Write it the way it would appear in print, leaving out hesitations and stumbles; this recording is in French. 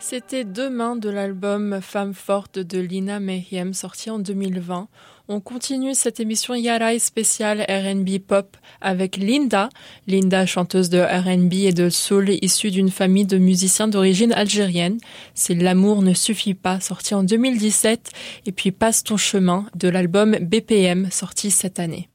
C'était Demain de l'album Femme forte de Lina Mayhem sorti en 2020. On continue cette émission Yarai spéciale R&B pop avec Linda. Linda, chanteuse de R&B et de soul issue d'une famille de musiciens d'origine algérienne. C'est L'amour ne suffit pas sorti en 2017 et puis Passe ton chemin de l'album BPM sorti cette année.